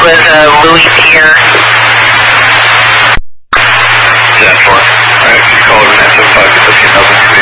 was Louis Pierre. 10-4. Alright, just call over 975, get the females information.